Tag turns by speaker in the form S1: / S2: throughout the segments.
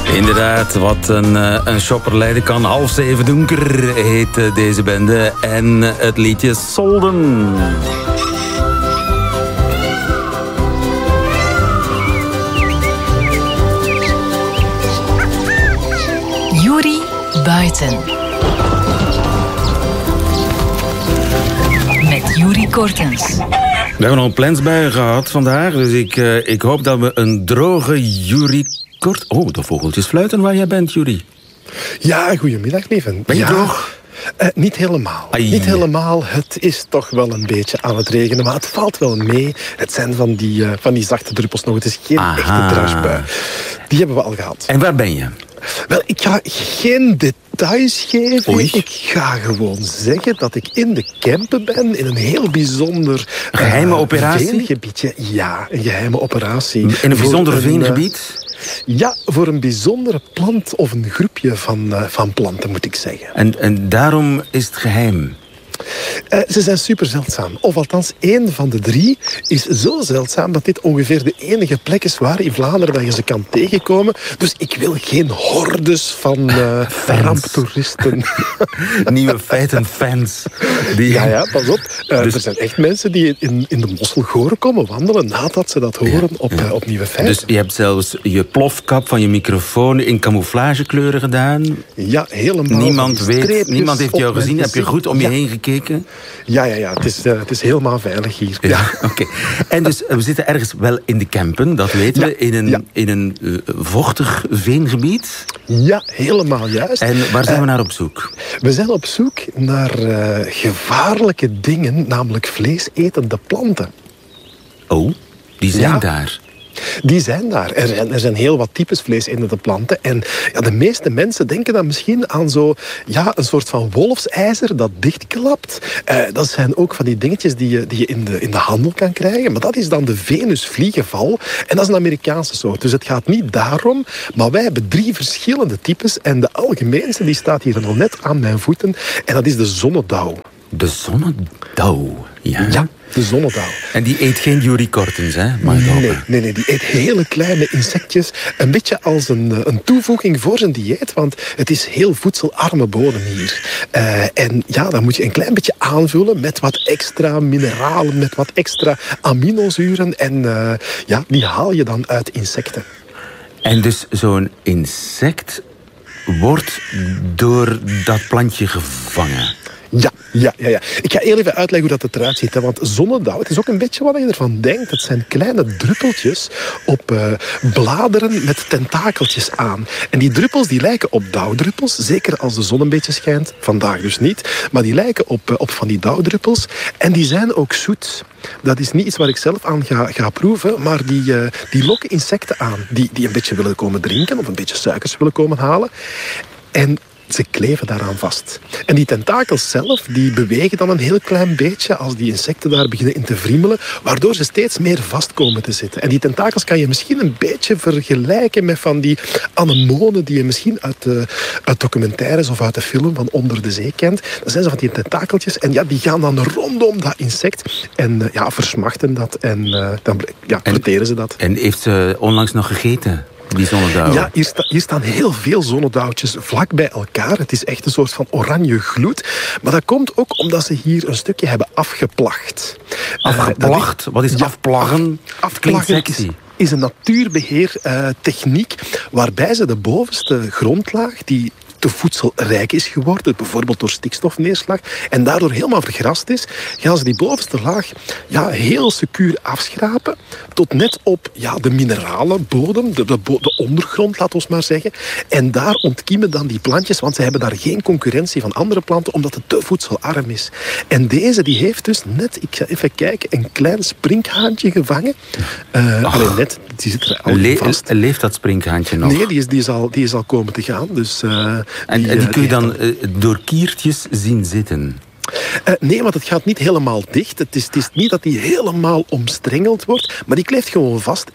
S1: Inderdaad, wat een shopper leiden kan. 6:30 donker heet deze bende. En het liedje Solden.
S2: Yuri Buiten. Met Yuri Kortens.
S1: We hebben al plensbuien gehad vandaag. Dus ik hoop dat we een droge Yuri Kort... Oh, de vogeltjes fluiten waar jij bent, Yuri.
S3: Ja, goedemiddag, lieven.
S1: Ben je droog?
S3: Niet helemaal.
S1: Ai.
S3: Niet helemaal. Het is toch wel een beetje aan het regenen, maar het valt wel mee. Het zijn van die zachte druppels nog. Het is geen echte drasbui. Die hebben we al gehad.
S1: En waar ben je?
S3: Wel, ik ga geen details geven.
S1: Oei.
S3: Ik ga gewoon zeggen dat ik in de Kempen ben, in een heel bijzonder...
S1: Geheime operatie?
S3: Veengebiedje. Ja, een geheime operatie.
S1: In een bijzonder veengebied?
S3: Ja, voor een bijzondere plant of een groepje van planten, moet ik zeggen.
S1: En daarom is het geheim?
S3: Ze zijn super zeldzaam. Of althans, 1 van de 3 is zo zeldzaam dat dit ongeveer de enige plek is waar in Vlaanderen dat je ze kan tegenkomen. Dus ik wil geen hordes van ramptoeristen.
S1: Nieuwe feiten-fans.
S3: Ja, pas op.
S1: Dus...
S3: Er zijn echt mensen die in de Mosselgoren komen wandelen nadat ze dat horen op Nieuwe Feiten.
S1: Dus je hebt zelfs je plofkap van je microfoon in camouflagekleuren gedaan?
S3: Ja, helemaal.
S1: Niemand heeft jou gezien. Heb je goed om je heen gekeken?
S3: Ja. Het is helemaal veilig hier.
S1: Ja. Oké. En dus we zitten ergens wel in de Kempen, dat weten we. In een vochtig veengebied.
S3: Ja, helemaal juist.
S1: En waar zijn we naar op zoek?
S3: We zijn op zoek naar gevaarlijke dingen, namelijk vleesetende planten.
S1: Oh, die zijn daar.
S3: Die zijn daar. Er zijn heel wat types vleesetende planten. En ja, de meeste mensen denken dan misschien aan een soort van wolfsijzer dat dichtklapt. Dat zijn ook van die dingetjes die je in de handel kan krijgen. Maar dat is dan de venusvliegenval. En dat is een Amerikaanse soort. Dus het gaat niet daarom. Maar wij hebben 3 verschillende types. En de algemeenste die staat hier nog net aan mijn voeten. En dat is de zonnedauw.
S1: De zonnedauw, ja.
S3: Ja, de zonnedauw.
S1: En die eet geen Yuri Kortens, hè?
S3: Nee, die eet hele kleine insectjes. Een beetje als een toevoeging voor zijn dieet, want het is heel voedselarme bodem hier. En ja, dan moet je een klein beetje aanvullen met wat extra mineralen, met wat extra aminozuren. En die haal je dan uit insecten.
S1: En dus zo'n insect wordt door dat plantje gevangen?
S3: Ja. Ik ga heel even uitleggen hoe dat eruit ziet. Hè? Want zonnedauw, het is ook een beetje wat je ervan denkt. Het zijn kleine druppeltjes op bladeren met tentakeltjes aan. En die druppels die lijken op dauwdruppels. Zeker als de zon een beetje schijnt. Vandaag dus niet. Maar die lijken op van die dauwdruppels. En die zijn ook zoet. Dat is niet iets waar ik zelf aan ga proeven. Maar die lokken insecten aan. Die een beetje willen komen drinken. Of een beetje suikers willen komen halen. En ze kleven daaraan vast. En die tentakels zelf, die bewegen dan een heel klein beetje als die insecten daar beginnen in te wriemelen, waardoor ze steeds meer vast komen te zitten. En die tentakels kan je misschien een beetje vergelijken met van die anemonen die je misschien uit documentaires of uit de film van Onder de Zee kent. Dat zijn zo van die tentakeltjes en ja, die gaan dan rondom dat insect en versmachten dat en dan verteren ze dat.
S1: En heeft ze onlangs nog gegeten? Die zonnedauw.
S3: Ja, hier staan heel veel zonnedauwtjes vlak bij elkaar. Het is echt een soort van oranje gloed. Maar dat komt ook omdat ze hier een stukje hebben afgeplacht.
S1: Afgeplacht? Wat is afplaggen?
S3: Afplaggen is een natuurbeheertechniek waarbij ze de bovenste grondlaag die te voedselrijk is geworden, bijvoorbeeld door stikstofneerslag, en daardoor helemaal vergrast is, gaan ze die bovenste laag heel secuur afschrapen, tot net op de minerale bodem, de ondergrond, laat ons maar zeggen. En daar ontkiemen dan die plantjes, want ze hebben daar geen concurrentie van andere planten, omdat het te voedselarm is. En deze, die heeft dus net, ik ga even kijken, een klein sprinkhaantje gevangen. Alleen net, die zit er al vast.
S1: Leeft dat sprinkhaantje nog?
S3: Nee, die is al komen te gaan, dus...
S1: En die kun je dan door kiertjes zien zitten?
S3: Nee, want het gaat niet helemaal dicht. Het is niet dat die helemaal omstrengeld wordt, maar die kleeft gewoon vast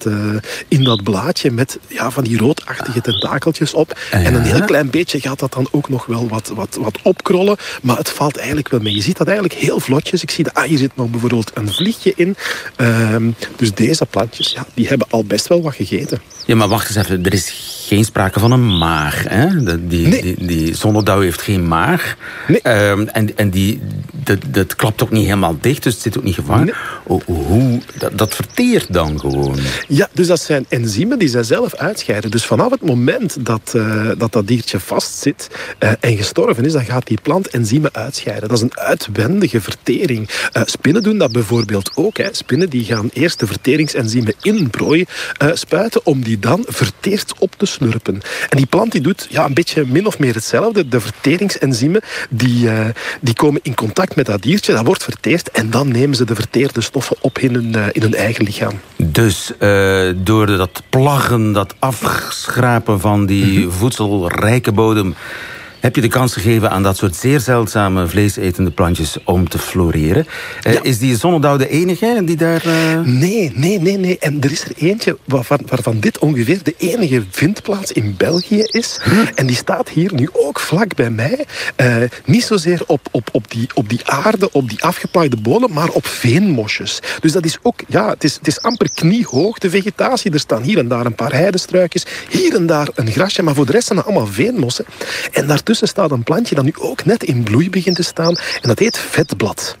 S3: in dat blaadje met van die roodachtige tentakeltjes op. En een heel klein beetje gaat dat dan ook nog wel wat opkrollen, maar het valt eigenlijk wel mee. Je ziet dat eigenlijk heel vlotjes. Ik zie hier zit nog bijvoorbeeld een vliegje in. Dus deze plantjes, die hebben al best wel wat gegeten.
S1: Ja, maar wacht eens even. Er is geen sprake van een maag. Hè? Die zonnedauw heeft geen maag.
S3: Nee.
S1: En dat klapt ook niet helemaal dicht, dus het zit ook niet gevangen. Nee. Dat verteert dan gewoon?
S3: Ja, dus dat zijn enzymen die zij zelf uitscheiden. Dus vanaf het moment dat diertje vastzit en gestorven is, dan gaat die plant enzymen uitscheiden. Dat is een uitwendige vertering. Spinnen doen dat bijvoorbeeld ook. Hè. Spinnen die gaan eerst de verteringsenzymen in prooi spuiten om die dan verteerd op te slurpen. En die plant die doet een beetje min of meer hetzelfde. De verteringsenzymen die komen in contact met dat diertje, dat wordt verteerd en dan nemen ze de verteerde stoffen op in hun eigen lichaam.
S1: Dus door dat plaggen, dat afschrapen van die voedselrijke bodem, heb je de kans gegeven aan dat soort zeer zeldzame vleesetende plantjes om te floreren. Is die zonnedauw de enige die daar...
S3: Nee. En er is er eentje waarvan dit ongeveer de enige vindplaats in België is. En die staat hier nu ook vlak bij mij. Niet zozeer op die aarde, op die afgeplagde bodem, maar op veenmosjes. Dus dat is ook, het is amper kniehoog, de vegetatie. Er staan hier en daar een paar heidestruikjes, hier en daar een grasje, maar voor de rest zijn dat allemaal veenmossen. En daartussen staat een plantje dat nu ook net in bloei begint te staan. En dat heet vetblad.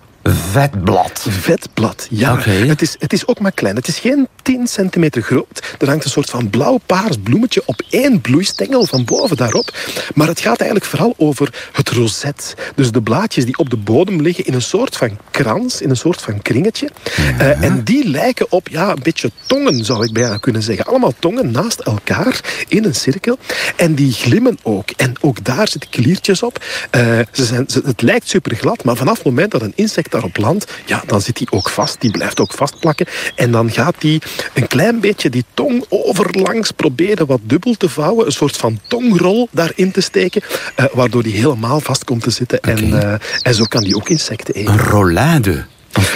S3: Vetblad, ja.
S1: Okay.
S3: Het is ook maar klein. Het is geen 10 centimeter groot. Er hangt een soort van blauw-paars bloemetje op 1 bloeistengel van boven daarop. Maar het gaat eigenlijk vooral over het roset. Dus de blaadjes die op de bodem liggen in een soort van krans, in een soort van kringetje. En die lijken op, een beetje tongen, zou ik bijna kunnen zeggen. Allemaal tongen naast elkaar in een cirkel. En die glimmen ook. En ook daar zitten kliertjes op. Het lijkt super glad, maar vanaf het moment dat een insect daarop landt, dan zit die ook vast. Die blijft ook vastplakken. En dan gaat die een klein beetje die tong overlangs proberen wat dubbel te vouwen. Een soort van tongrol daarin te steken. Waardoor die helemaal vast komt te zitten. Okay. En zo kan die ook insecten eten.
S1: Een rollade.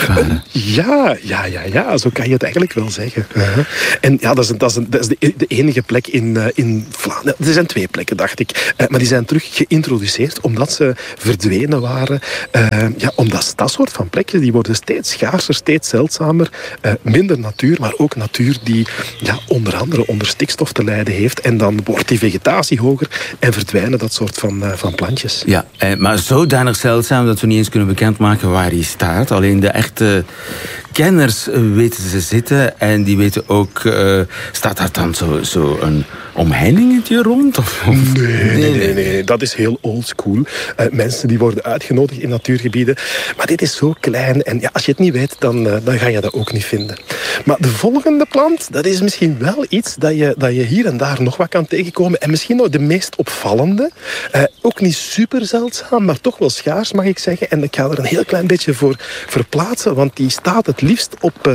S3: Ja, zo kan je het eigenlijk wel zeggen. En dat is de enige plek in Vlaanderen. Er zijn 2 plekken, dacht ik. Maar die zijn terug geïntroduceerd omdat ze verdwenen waren. Omdat dat soort van plekjes, die worden steeds schaarser, steeds zeldzamer. Minder natuur, maar ook natuur die onder andere onder stikstof te lijden heeft. En dan wordt die vegetatie hoger en verdwijnen dat soort van plantjes.
S1: Ja, maar zodanig zeldzaam dat we niet eens kunnen bekendmaken waar hij staat. Alleen de echte kenners weten ze zitten en die weten ook, staat daar dan zo een omheiningetje rond?
S3: Nee, dat is heel oldschool. Mensen die worden uitgenodigd in natuurgebieden. Maar dit is zo klein en als je het niet weet, dan ga je dat ook niet vinden. Maar de volgende plant, dat is misschien wel iets dat je hier en daar nog wat kan tegenkomen. En misschien nog de meest opvallende. Ook niet super zeldzaam, maar toch wel schaars, mag ik zeggen. En ik ga er een heel klein beetje voor verplaatsen, want die staat het liefst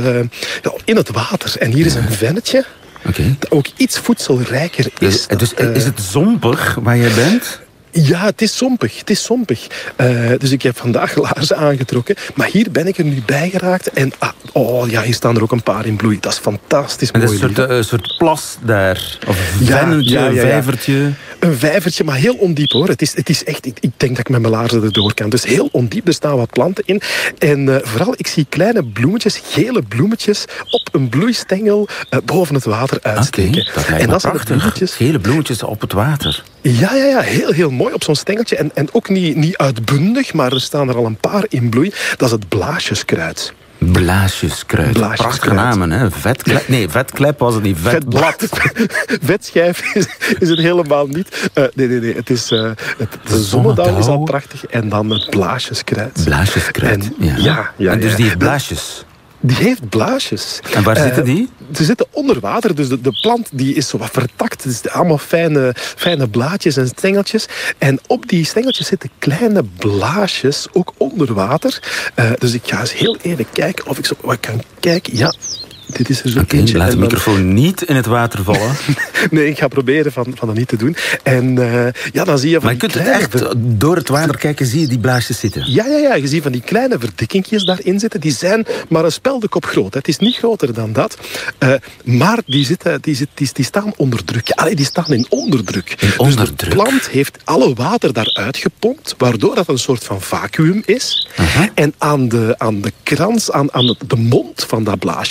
S3: in het water. En hier is een vennetje.
S1: Okay.
S3: Dat ook iets voedselrijker is.
S1: Dus is het zompig waar je bent?
S3: Ja, het is zompig. Dus ik heb vandaag laarzen aangetrokken. Maar hier ben ik er nu bij geraakt. En hier staan er ook een paar in bloei. Dat is fantastisch mooi.
S1: En dat is een soort plas daar? Of een vijvertje?
S3: Een vijvertje, maar heel ondiep hoor. Het is echt, ik denk dat ik met mijn laarzen erdoor kan. Dus heel ondiep, er staan wat planten in. En vooral, ik zie kleine bloemetjes, gele bloemetjes, op een bloeistengel boven het water uitsteken.
S1: Okay, dat lijkt me prachtig. Gele bloemetjes op het water.
S3: Ja, heel mooi op zo'n stengeltje. En ook niet uitbundig, maar er staan er al een paar in bloei. Dat is het blaasjeskruid.
S1: Blaasjeskruid. Prachtige namen, hè? Vetklep. Nee, vetklep was het niet. Vetblad.
S3: Vetschijf is het helemaal niet. Nee. Het is de zonnedauw is al prachtig. En dan het blaasjeskruid.
S1: Blaasjeskruid, ja. En dus die heeft blaasjes.
S3: Die heeft blaasjes.
S1: En waar zitten die?
S3: Ze zitten onder water, dus de plant die is zo wat vertakt. Het is allemaal fijne blaadjes en stengeltjes. En op die stengeltjes zitten kleine blaasjes, ook onder water. Dus ik ga eens heel even kijken of ik zo wat kan kijken. Ja, dit is er zo eentje.
S1: Laat de microfoon niet in het water vallen.
S3: Nee, ik ga proberen van dat niet te doen. En dan zie je van.
S1: Maar je kunt het echt door het water kijken, zie je die blaasjes zitten.
S3: Ja, je ziet van die kleine verdikkingjes daarin zitten. Die zijn maar een speldekop groot. Het is niet groter dan dat. Maar die staan onder druk. Die staan in onderdruk. Dus de plant heeft alle water daaruit gepompt, waardoor dat een soort van vacuüm is. En aan de krans, aan de mond van dat blaasje, moet ik zeggen,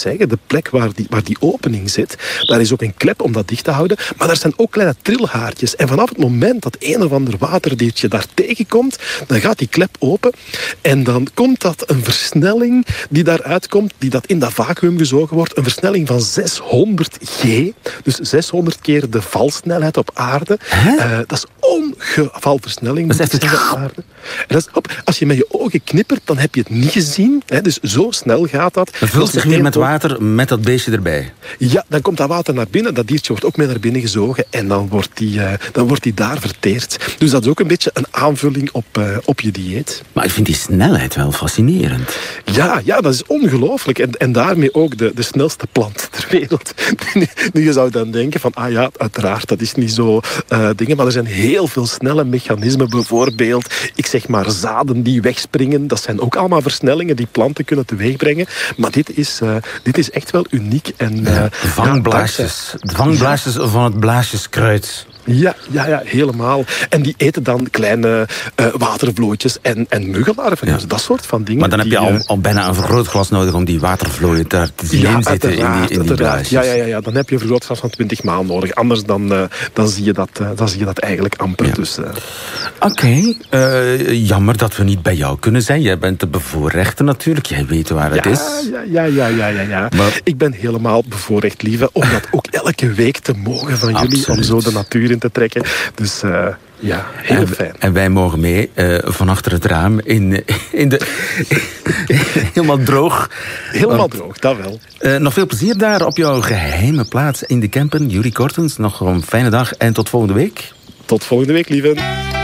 S3: zeggen. De plek waar die opening zit, daar is ook een klep om dat dicht te houden. Maar daar zijn ook kleine trilhaartjes. En vanaf het moment dat een of ander waterdiertje daar tegenkomt, dan gaat die klep open. En dan komt dat een versnelling die daaruit komt, die dat in dat vacuüm gezogen wordt. Een versnelling van 600 G. Dus 600 keer de valsnelheid op aarde. Dat is ongevalversnelling.
S1: Dat is echt
S3: op aarde. En dat is, als je met je ogen knippert, dan heb je het niet gezien. Dus zo snel gaat dat.
S1: Het vult zich weer met water, met dat beestje erbij.
S3: Ja, dan komt dat water naar binnen. Dat diertje wordt ook mee naar binnen gezogen. En dan wordt die daar verteerd. Dus dat is ook een beetje een aanvulling op je dieet.
S1: Maar ik vind die snelheid wel fascinerend.
S3: Ja, dat is ongelooflijk. En daarmee ook de snelste plant ter wereld. Nu, je zou dan denken van, uiteraard, dat is niet zo dingen. Maar er zijn heel veel snelle mechanismen. Bijvoorbeeld, ik zeg maar zaden die wegspringen. Dat zijn ook allemaal versnellingen die planten kunnen teweegbrengen. Maar dit is echt wel uniek. En,
S1: vangblaasjes. Vangblaasjes van het blaasjeskruid.
S3: Ja, helemaal. En die eten dan kleine watervlooitjes en muggenlarven. Dus dat soort van dingen.
S1: Maar dan heb je al bijna een vergrootglas nodig om die watervlooien te zien zitten in die blaasjes.
S3: Ja, dan heb je een vergrootglas van 20 maal nodig. Anders dan zie je dat eigenlijk amper. Dus,
S1: Oké, jammer dat we niet bij jou kunnen zijn. Jij bent de bevoorrechte natuurlijk. Jij weet waar het is.
S3: Ja. Maar ik ben helemaal bevoorrecht, lieve. Om dat ook elke week te mogen van jullie.
S1: Absoluut.
S3: Om zo de natuur in te trekken. Dus heel fijn.
S1: En wij mogen mee van achter het raam helemaal droog.
S3: Helemaal droog, dat wel.
S1: Nog veel plezier daar op jouw geheime plaats in de Kempen. Yuri Kortens, nog een fijne dag en tot volgende week.
S3: Tot volgende week, lieve.